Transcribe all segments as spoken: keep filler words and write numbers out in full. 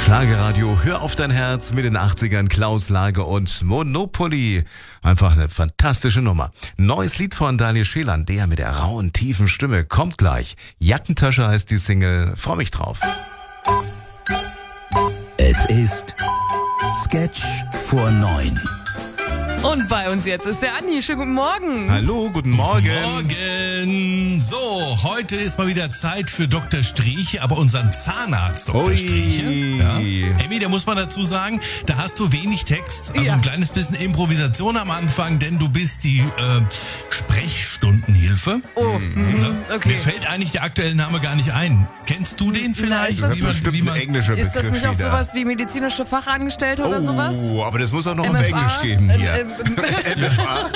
Schlagerradio, hör auf dein Herz mit den achtzigern, Klaus Lage und Monopoly. Einfach eine fantastische Nummer. Neues Lied von Daniel Schelan, der mit der rauen, tiefen Stimme, kommt gleich. Jackentasche heißt die Single, freu mich drauf. Es ist Sketch vor neun. Und bei uns jetzt ist der Andi. Schönen guten Morgen. Hallo, guten Morgen. Morgen. So, heute ist mal wieder Zeit für Doktor Strieche, aber unseren Zahnarzt Doktor Ui. Strieche. Ja. Emmy, da muss man dazu sagen, da hast du wenig Text, also Ja. ein kleines bisschen Improvisation am Anfang, denn du bist die äh, Sprechstundenhilfe. Oh, mhm. Okay. Mir fällt eigentlich der aktuelle Name gar nicht ein. Kennst du den vielleicht? das Wie man- Bestimmt wie ein man- englischer Ist Begriff das nicht auch wieder. sowas wie medizinische Fachangestellte oder sowas? Oh, aber das muss auch noch M auf F A? Englisch geben hier. Ähm, ähm, M F A?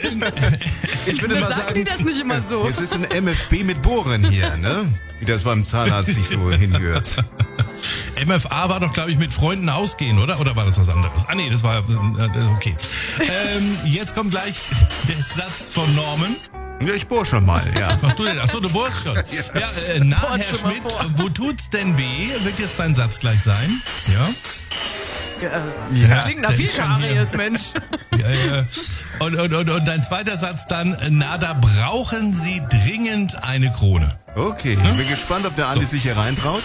Ich würde mal sagen sagen, die das nicht immer so? es ist ein M F B mit Bohren hier, ne? Wie das beim Zahnarzt sich so hinhört. M F A war doch, glaube ich, mit Freunden ausgehen, oder? Oder war das was anderes? Ah nee, das war äh, okay. ähm, jetzt kommt gleich der Satz von Norman. Ja, ich bohr schon mal, ja. Was machst du denn? Achso, du bohrst schon. Ja, äh, na, Bohrt Herr schon mal Schmidt, vor. wo tut's denn weh? Wird jetzt dein Satz gleich sein? Ja? Ja, klingt nach der viel ist schon hier. Karies, Mensch. Ja, ja. Und, und, und, und dein zweiter Satz dann, na, da brauchen Sie dringend eine Krone. Okay, ich bin gespannt, ob der Andi sich hier reintraut.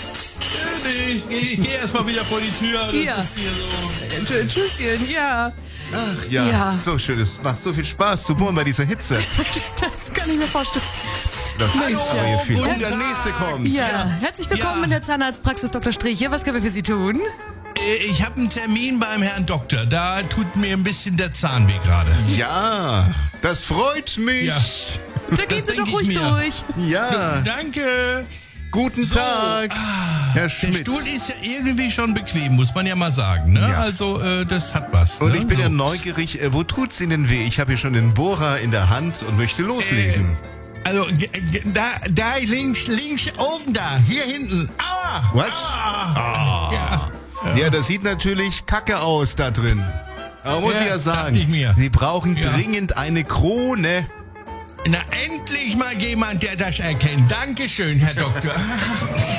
Ich, ich, ich gehe erstmal wieder vor die Tür. Das Hier. ist hier so. Tschü- Tschüsschen, ja. Ach ja, Ja. so schön. Es macht so viel Spaß zu bohren bei dieser Hitze. Das kann ich mir vorstellen. Das Mensch, ist aber hier viel. guten Und der Tag. nächste kommt. Ja, Ja. herzlich willkommen Ja. in der Zahnarztpraxis Doktor Strieche. Was können wir für Sie tun? Äh, Ich habe einen Termin beim Herrn Doktor. Da tut mir ein bisschen der Zahn weh gerade. Ja, das freut mich. Ja. Da gehen Sie denk doch ich ruhig mir. durch. Ja, Danke. guten So, Tag, ah, Herr Der Schmidt. Stuhl ist ja irgendwie schon bequem, muss man ja mal sagen. Ne? Ja. Also, äh, das hat was. Und ne? ich bin so. ja neugierig, äh, wo tut's Ihnen weh? Ich habe hier schon den Bohrer in der Hand und möchte loslegen. Also, g- g- da, da links, links oben da, hier hinten. Aua! What? Aua! Ja. Ja, das sieht natürlich kacke aus da drin. Aber muss Ja, ich ja dachte sagen, ich mir. Sie brauchen Ja. dringend eine Krone. Na, endlich mal jemand, der das erkennt. Dankeschön, Herr Doktor.